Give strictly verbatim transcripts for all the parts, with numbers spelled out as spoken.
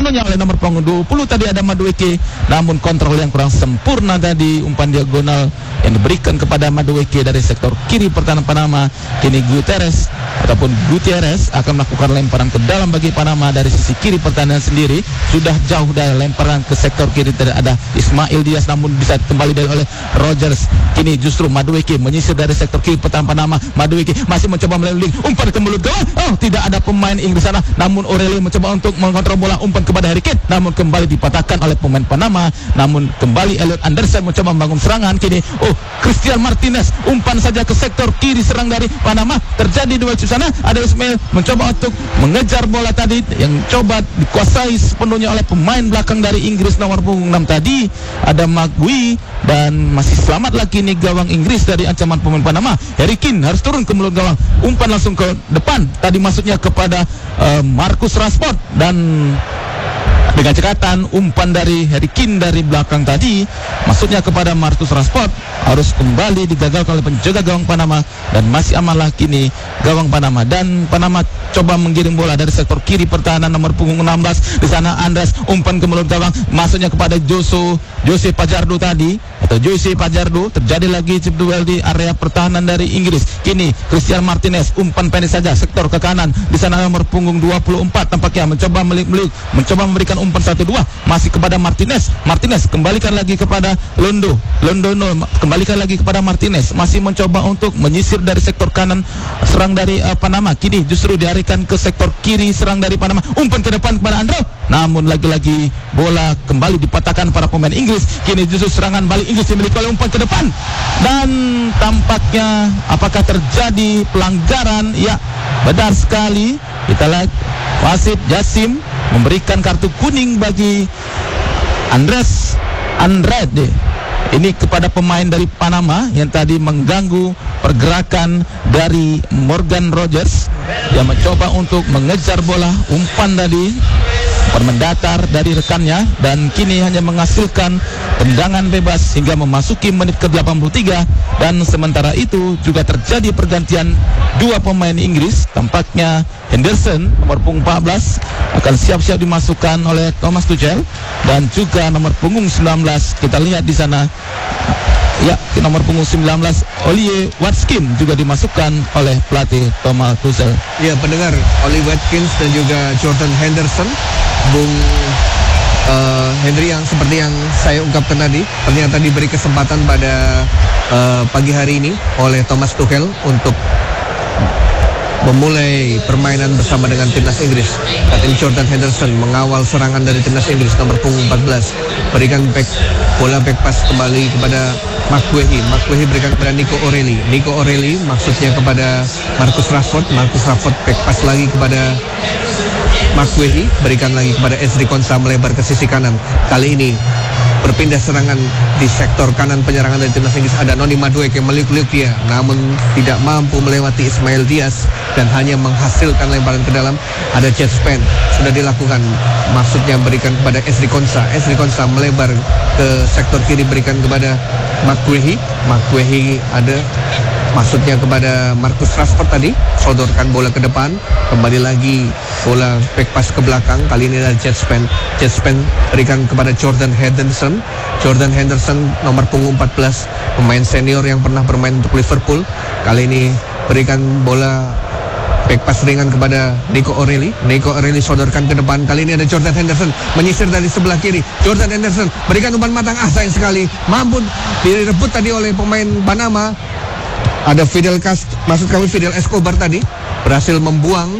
sepenuhnya oleh nomor punggung dua puluh tadi ada Madueke, namun kontrol yang kurang sempurna tadi, umpan diagonal yang diberikan kepada Madueke dari sektor kiri pertahanan Panama. Kini Gutierrez ataupun Gutierrez akan melakukan lemparan ke dalam bagi Panama dari sisi kiri pertahanan sendiri. Sudah jauh dari lemparan ke sektor kiri, tidak ada Ismail Diaz, namun bisa kembali dari oleh Rogers. Kini justru Madueke menyisir dari sektor kiri pertahanan Panama. Madueke masih mencoba melalui umpan ke mulut gawang. Oh, tidak ada pemain Inggris sana, namun Aureli mencoba untuk mengontrol bola, umpan kepada Harry Kane, namun kembali dipatahkan oleh pemain Panama. Namun kembali Elliot Anderson mencoba membangun serangan. Kini oh, Christian Martinez umpan saja ke sektor kiri serang dari Panama. Terjadi duel di sana, ada Ismail mencoba untuk mengejar bola tadi yang coba dikuasai sepenuhnya oleh pemain belakang dari Inggris nomor punggung enam tadi, ada Magui, dan masih selamat lagi nih gawang Inggris dari ancaman pemain Panama. Harry Kane harus turun ke mulut gawang, umpan langsung ke depan tadi masuknya kepada uh, Marcus Rashford, dan dengan cekatan umpan dari Harry Kane dari belakang tadi masuknya kepada Marcus Rashford harus kembali digagalkan oleh penjaga gawang Panama, dan masih aman lah kini gawang Panama. Dan Panama coba menggiring bola dari sektor kiri pertahanan nomor punggung enam belas. Di sana Andres umpan ke mulut gawang, masuknya kepada Jose Jose Pajardo tadi atau Jose Pajardo. Terjadi lagi chip duel di area pertahanan dari Inggris. Kini Christian Martinez umpan pendek saja sektor ke kanan. Di sana nomor punggung dua puluh empat tampaknya mencoba melik-melik, mencoba memberikan umpan satu dua masih kepada Martinez. Martinez kembalikan lagi kepada Londo. Londono kembalikan lagi kepada Martinez, masih mencoba untuk menyisir dari sektor kanan serang dari uh, Panama. Kini justru dialihkan ke sektor kiri serang dari Panama. Umpan ke depan kepada Andrew, namun lagi-lagi bola kembali dipatahkan para pemain Inggris. Kini justru serangan balik Inggris dimiliki oleh umpan ke depan, dan tampaknya apakah terjadi pelanggaran? Ya, benar sekali. Kita lihat wasit Jasim memberikan kartu kuning bagi Andres Andrade ini kepada pemain dari Panama yang tadi mengganggu pergerakan dari Morgan Rogers. Dia mencoba untuk mengejar bola, umpan tadi mendatar dari rekannya, dan kini hanya menghasilkan tendangan bebas hingga memasuki menit ke delapan puluh tiga. Dan sementara itu juga terjadi pergantian dua pemain Inggris. Tampaknya Henderson nomor punggung empat belas akan siap-siap dimasukkan oleh Thomas Tuchel, dan juga nomor punggung sembilan belas kita lihat di sana ya, nomor punggung sembilan belas Ollie Watkins juga dimasukkan oleh pelatih Thomas Tuchel. Ya, pendengar, Ollie Watkins dan juga Jordan Henderson, Bung uh, Henry, yang seperti yang saya ungkapkan tadi, ternyata diberi kesempatan pada uh, pagi hari ini oleh Thomas Tuchel untuk memulai permainan bersama dengan timnas Inggris. Saat ini Jordan Henderson mengawal serangan dari timnas Inggris nomor punggung empat belas, berikan back bola back pass kembali kepada Maguire. Maguire berikan kepada Nico Aureli. Nico Aureli maksudnya kepada Marcus Rashford. Marcus Rashford back pass lagi kepada Maguire, berikan lagi kepada Ezri Konsa melebar ke sisi kanan. Kali ini berpindah serangan di sektor kanan penyerangan dari timnas Inggris. Ada Noni Madueke yang meliuk-liuk dia, namun tidak mampu melewati Ismail Diaz dan hanya menghasilkan lemparan ke dalam. Ada Jet Span sudah dilakukan, maksudnya berikan kepada Ezri Konsa. Ezri Konsa melebar ke sektor kiri, berikan kepada Maguire. Maguire ada maksudnya kepada Marcus Rashford tadi, sodorkan bola ke depan, kembali lagi bola back pass ke belakang. Kali ini ada Jet Span. Jet Span berikan kepada Jordan Henderson. Jordan Henderson nomor punggung empat belas, pemain senior yang pernah bermain untuk Liverpool. Kali ini berikan bola back pass ringan kepada Nico Aureli. Nico Aureli sodorkan ke depan. Kali ini ada Jordan Henderson menyisir dari sebelah kiri. Jordan Henderson berikan umpan matang, ah sayang sekali mampu direbut tadi oleh pemain Panama. Ada Fidel Cast, maksud kami Fidel Escobar tadi berhasil membuang.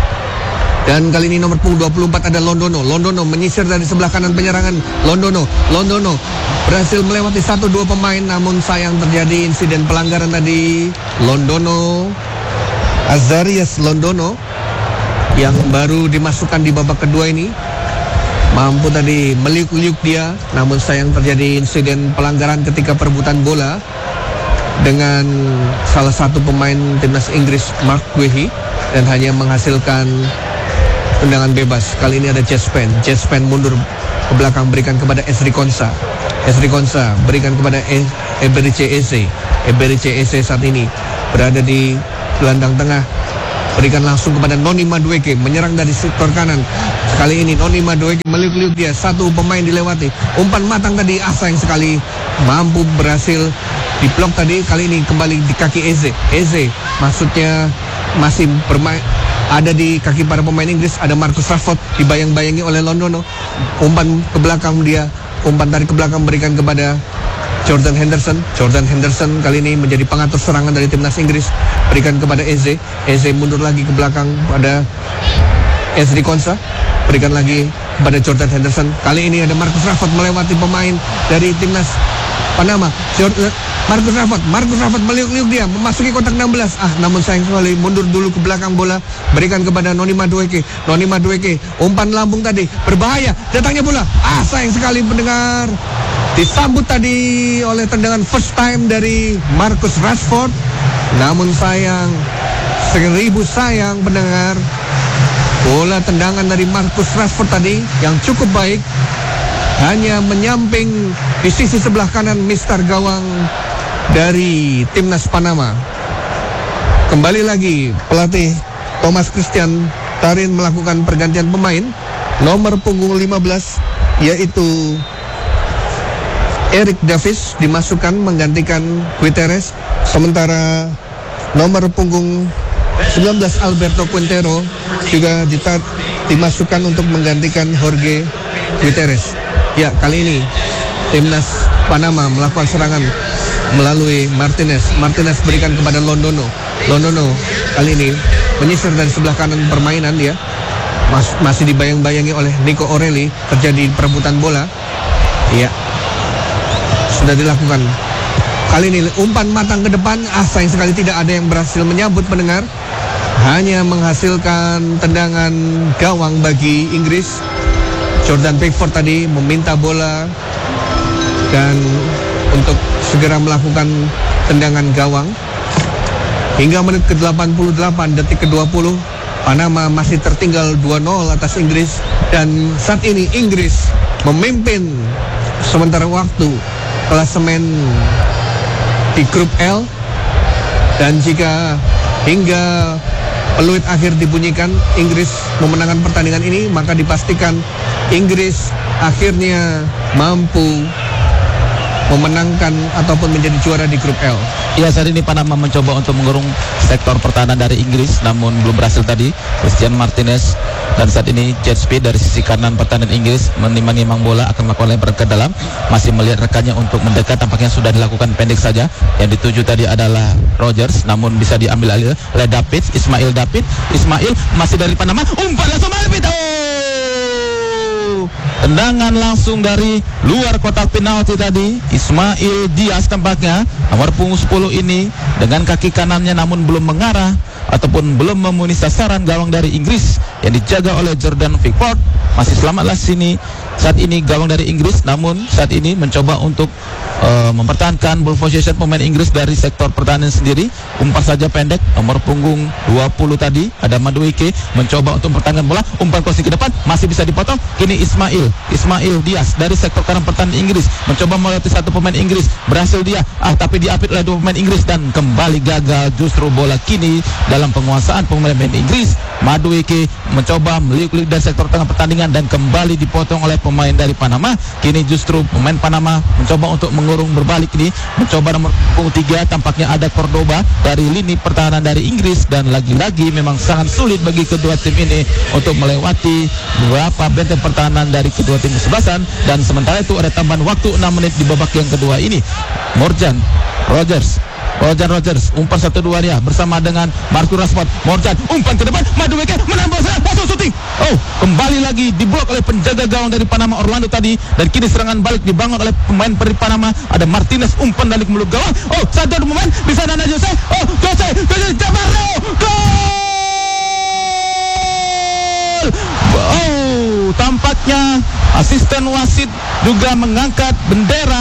Dan kali ini nomor punggung dua puluh empat ada Londono. Londono menyisir dari sebelah kanan penyerangan. Londono, Londono berhasil melewati satu dua pemain, namun sayang terjadi insiden pelanggaran tadi. Londono, Azarias Londono yang baru dimasukkan di babak kedua ini, mampu tadi meliuk-liuk dia, namun sayang terjadi insiden pelanggaran ketika perebutan bola dengan salah satu pemain timnas Inggris, Mark Guehi, dan hanya menghasilkan tendangan bebas. Kali ini ada Jet Span. Jet Span mundur ke belakang, berikan kepada Ezri Konsa. Ezri Konsa berikan kepada e- Eberice Eze. Eberice Eze saat ini berada di gelandang tengah berikan langsung kepada Noni Madueke, menyerang dari sektor kanan. Kali ini Noni Madueke meliuk-liuk dia, satu pemain dilewati. Umpan matang tadi, ah sayang sekali, mampu berhasil diblok tadi. Kali ini kembali di kaki Eze. Eze maksudnya masih bermain ada di kaki para pemain Inggris. Ada Marcus Rashford dibayang-bayangi oleh Londono. Umpan ke belakang dia, umpan tarik ke belakang berikan kepada Jordan Henderson. Jordan Henderson kali ini menjadi pengatur serangan dari timnas Inggris. Berikan kepada Eze. Eze mundur lagi ke belakang pada Ezri Konsa. Berikan lagi kepada Jordan Henderson. Kali ini ada Marcus Rashford melewati pemain dari timnas Panama. Jordan, Marcus Rashford. Marcus Rashford meliuk-liuk dia, memasuki kotak enam belas. Ah, namun sayang sekali mundur dulu ke belakang bola. Berikan kepada Noni Madueke. Noni Madueke, umpan lambung tadi, berbahaya. Datangnya bola. Ah, sayang sekali pendengar. Disambut tadi oleh tendangan first time dari Marcus Rashford. Namun sayang, seribu sayang pendengar, bola tendangan dari Marcus Rashford tadi yang cukup baik hanya menyamping di sisi sebelah kanan mister gawang dari timnas Panama. Kembali lagi pelatih Thomas Christian Tarin melakukan pergantian pemain. Nomor punggung lima belas yaitu Eric Davis dimasukkan menggantikan Guterres, sementara nomor punggung sembilan belas Alberto Quintero juga ditat, dimasukkan untuk menggantikan Jorge Guterres. Ya, kali ini timnas Panama melakukan serangan melalui Martinez. Martinez berikan kepada Londono. Londono kali ini menyisir dari sebelah kanan permainan dia. Mas, masih dibayang-bayangi oleh Nico Orelli. Terjadi perebutan bola. Iya, sudah dilakukan. Kali ini umpan matang ke depan. Ah, sayang sekali tidak ada yang berhasil menyambut pendengar. Hanya menghasilkan tendangan gawang bagi Inggris. Jordan Pickford tadi meminta bola dan untuk segera melakukan tendangan gawang. Hingga menit ke delapan puluh delapan, detik ke dua puluh, Panama masih tertinggal dua nol atas Inggris. Dan saat ini Inggris memimpin sementara waktu klasemen di grup L. Dan jika hingga peluit akhir dibunyikan Inggris memenangkan pertandingan ini, maka dipastikan Inggris akhirnya mampu memenangkan ataupun menjadi juara di grup L. Ya, saat ini Panama mencoba untuk mengurung sektor pertahanan dari Inggris, namun belum berhasil tadi. Christian Martinez dan saat ini jet speed dari sisi kanan pertahanan Inggris menimang-nimang bola, akan melakukan lempar ke dalam, masih melihat rekannya untuk mendekat. Tampaknya sudah dilakukan pendek saja. Yang dituju tadi adalah Rogers, namun bisa diambil alih oleh David, Ismail David. Ismail masih dari Panama, umpan langsung David. Oh! Tendangan langsung dari luar kotak penalti tadi. Ismail Diaz tampaknya nomor punggung sepuluh ini dengan kaki kanannya, namun belum mengarah ataupun belum memenuhi sasaran gawang dari Inggris yang dijaga oleh Jordan Pickford. Masih selamatlah sini saat ini gawang dari Inggris, namun saat ini mencoba untuk uh, mempertahankan ball possession pemain Inggris dari sektor pertahanan sendiri. Umpan saja pendek nomor punggung dua puluh tadi ada Madueke mencoba untuk mempertahankan bola, umpan crossing ke depan masih bisa dipotong. Kini Ismail Ismail Diaz dari sektor kanan pertahanan Inggris mencoba melewati satu pemain Inggris, berhasil dia, ah tapi diapit oleh dua pemain Inggris dan kembali gagal. Justru bola kini dalam penguasaan pemain Inggris. Madueke mencoba meliuk-liuk dari sektor tengah pertandingan dan kembali dipotong oleh pemain dari Panama. Kini justru pemain Panama mencoba untuk mengurung berbalik ini, mencoba nomor punggung tiga, tampaknya ada Cordoba dari lini pertahanan dari Inggris. Dan lagi-lagi memang sangat sulit bagi kedua tim ini untuk melewati beberapa benteng pertahanan dari kedua tim kesebelasan. Dan sementara itu ada tambahan waktu enam menit di babak yang kedua ini. Morgan Rogers Roger Rogers umpan satu dua dia bersama dengan Marcus Rashford. Morgan umpan ke depan, Madueke menambah serangan, langsung syuting. Oh, kembali lagi diblok oleh penjaga gawang dari Panama Orlando tadi. Dan kini serangan balik dibangun oleh pemain dari Panama. Ada Martinez, umpan dari mulut gawang. Oh, satu pemain bisa ada Jose. Oh, Jose, Jose Jabarro. Gol! Oh, tampaknya asisten wasit juga mengangkat bendera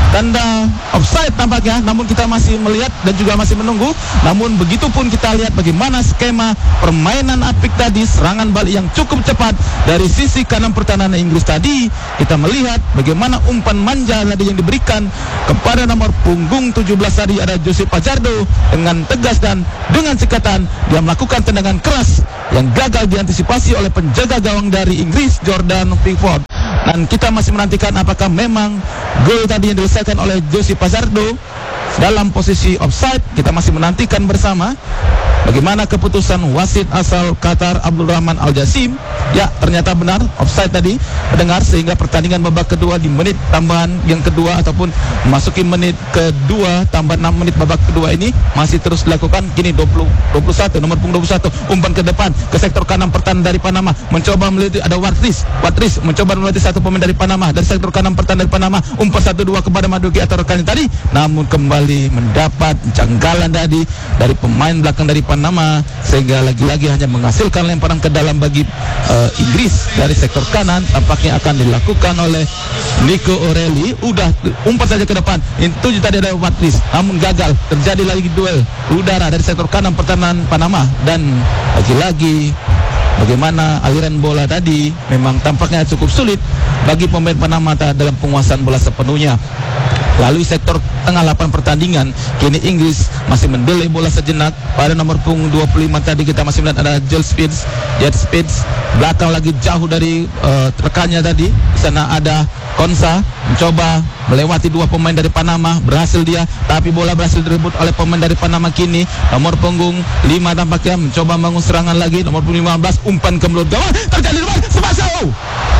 tanda offside tampaknya, namun kita masih melihat dan juga masih menunggu. Namun begitu pun kita lihat bagaimana skema permainan apik tadi, serangan balik yang cukup cepat dari sisi kanan pertahanan Inggris tadi. Kita melihat bagaimana umpan manja tadi yang diberikan kepada nomor punggung tujuh belas tadi ada Jose Fajardo, dengan tegas dan dengan cekatan dia melakukan tendangan keras yang gagal diantisipasi oleh penjaga gawang dari Inggris, Jordan Pickford. Dan kita masih menantikan apakah memang gol tadi yang diselesaikan oleh Jose Fajardo dalam posisi offside. Kita masih menantikan bersama bagaimana keputusan wasit asal Qatar Abdul Rahman Al Jasim. Ya, ternyata benar offside tadi mendengar, sehingga pertandingan babak kedua di menit tambahan yang kedua ataupun memasuki menit kedua tambah enam menit babak kedua ini masih terus dilakukan. Kini dua puluh, dua puluh satu nomor punggung dua puluh satu umpan ke depan ke sektor kanan pertahanan dari Panama, mencoba melewati ada Watris Watris mencoba melewati satu pemain dari Panama dari sektor kanan pertahanan dari Panama, umpan satu dua kepada Madueke atau rekannya tadi, namun kembali mendapat janggalan tadi dari pemain belakang dari Panama, sehingga lagi-lagi hanya menghasilkan lemparan ke dalam bagi uh, Inggris dari sektor kanan. Tampaknya akan dilakukan oleh Nico O'Reilly. Udah umpat saja ke depan, itu tadi ada Watris, namun gagal. Terjadi lagi duel udara dari sektor kanan pertahanan Panama, dan lagi-lagi bagaimana aliran bola tadi memang tampaknya cukup sulit bagi pemain Panama dalam penguasaan bola sepenuhnya. Lalu sektor tengah lapangan pertandingan, kini Inggris masih mendelay bola sejenak pada nomor punggung dua puluh lima tadi. Kita masih melihat ada Joel Spitz, Jet Spitz belakang lagi jauh dari uh, rekannya tadi. Di sana ada Konsa mencoba melewati dua pemain dari Panama, berhasil dia, tapi bola berhasil direbut oleh pemain dari Panama. Kini nomor punggung lima tampaknya mencoba bangun serangan lagi. Nomor punggung lima belas umpan ke mulut gawang, terjadi luar Sebastião.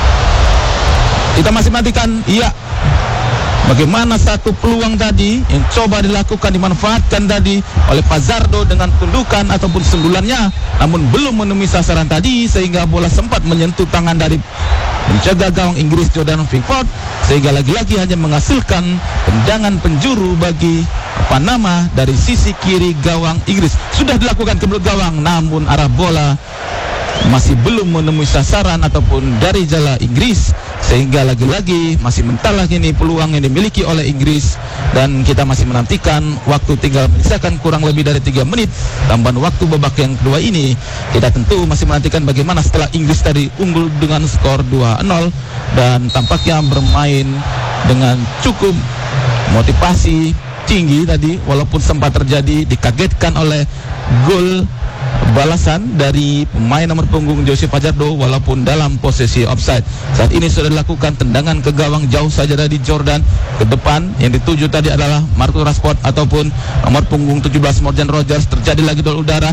Kita masih matikan, iya. Bagaimana satu peluang tadi yang coba dilakukan, dimanfaatkan tadi oleh Fajardo dengan tundukan ataupun sundulannya, namun belum menemui sasaran tadi, sehingga bola sempat menyentuh tangan dari penjaga gawang Inggris Jordan Pickford, sehingga lagi-lagi hanya menghasilkan tendangan penjuru bagi Panama dari sisi kiri gawang Inggris. Sudah dilakukan ke mulut gawang, namun arah bola masih belum menemui sasaran ataupun dari jala Inggris, sehingga lagi-lagi masih mentah ini peluang yang dimiliki oleh Inggris. Dan kita masih menantikan waktu tinggal menyisakan kurang lebih dari tiga menit tambahan waktu babak yang kedua ini. Kita tentu masih menantikan bagaimana setelah Inggris tadi unggul dengan skor dua nol dan tampaknya bermain dengan cukup motivasi tinggi tadi, walaupun sempat terjadi dikagetkan oleh gol balasan dari pemain nomor punggung Jose Fajardo walaupun dalam posisi offside. Saat ini sudah dilakukan tendangan ke gawang jauh saja dari Jordan ke depan, yang dituju tadi adalah Marcus Rashford ataupun nomor punggung tujuh belas Morgan Rogers. Terjadi lagi duel udara.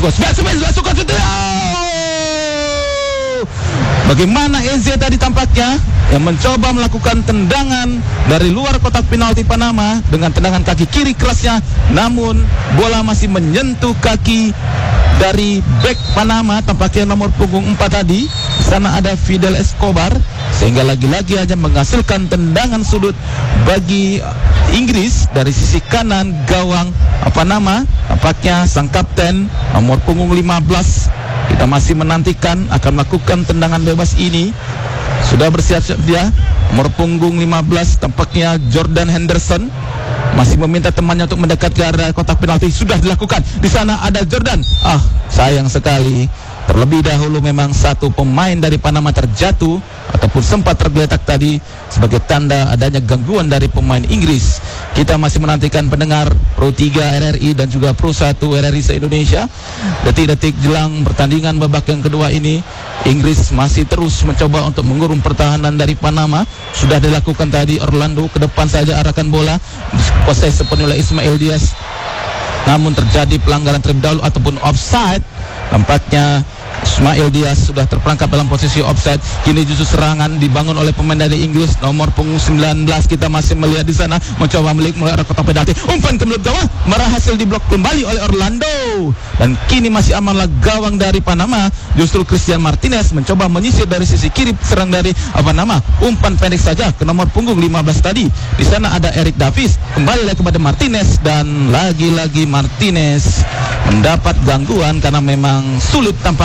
Bagaimana Eze tadi tampaknya yang mencoba melakukan tendangan dari luar kotak penalti Panama dengan tendangan kaki kiri kerasnya, namun bola masih menyentuh kaki dari bek Panama, tampaknya nomor punggung empat tadi. Di sana ada Fidel Escobar, sehingga lagi-lagi hanya menghasilkan tendangan sudut bagi Inggris dari sisi kanan gawang Panama. Tampaknya sang kapten nomor punggung lima belas, kita masih menantikan akan melakukan tendangan bebas ini. Sudah bersiap-siap dia, nomor punggung lima belas tampaknya Jordan Henderson masih meminta temannya untuk mendekat ke arah kotak penalti. Sudah dilakukan. Di sana ada Jordan. Ah, sayang sekali. Terlebih dahulu memang satu pemain dari Panama terjatuh ataupun sempat tergeletak tadi sebagai tanda adanya gangguan dari pemain Inggris. Kita masih menantikan pendengar Pro tiga R R I dan juga Pro satu R R I se-Indonesia. Detik-detik jelang pertandingan babak yang kedua ini, Inggris masih terus mencoba untuk mengurung pertahanan dari Panama. Sudah dilakukan tadi, Orlando ke depan saja arahkan bola, dikuasai sepenuhnya oleh Ismail Diaz. Namun terjadi pelanggaran terlebih dahulu ataupun offside. Tampaknya Ismail Diaz sudah terperangkap dalam posisi offside. Kini justru serangan dibangun oleh pemain dari Inggris nomor punggung sembilan belas. Kita masih melihat di sana mencoba melik mulai arah kotak penalti. Umpan ke mulut gawang, berhasil diblok kembali oleh Orlando. Dan kini masih amanlah gawang dari Panama. Justru Christian Martinez mencoba menyisir dari sisi kiri serang dari Panama. Umpan pendek saja ke nomor punggung lima belas tadi. Di sana ada Eric Davis, kembali lagi kepada Martinez, dan lagi-lagi Martinez mendapat gangguan karena memang sulit tampaknya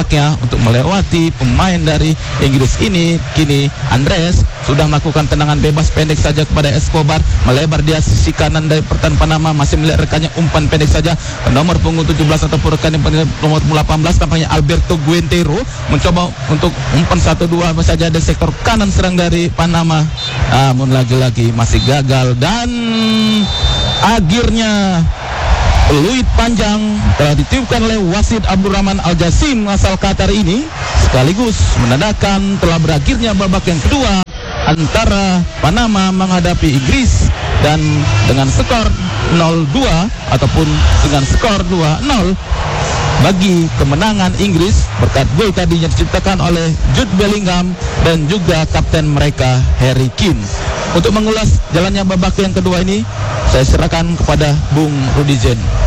untuk melewati pemain dari Inggris ini. Kini Andres sudah melakukan tendangan bebas pendek saja kepada Escobar, melebar dia sisi kanan dari pertahanan Panama, masih melihat rekannya umpan pendek saja nomor punggung tujuh belas ataupun rekan yang nomor delapan belas tampaknya Alberto Guentero mencoba untuk umpan satu dua saja di sektor kanan serang dari Panama, namun lagi-lagi masih gagal. Dan akhirnya peluit panjang telah ditiupkan oleh wasit Abdurrahman Al-Jasim asal Qatar ini, sekaligus menandakan telah berakhirnya babak yang kedua antara Panama menghadapi Inggris, dan dengan skor nol dua ataupun dengan skor dua nol bagi kemenangan Inggris berkat gol tadi yang diciptakan oleh Jude Bellingham dan juga kapten mereka Harry Kane. Untuk mengulas jalannya babak yang kedua ini, saya serahkan kepada Bung Rudi Jen.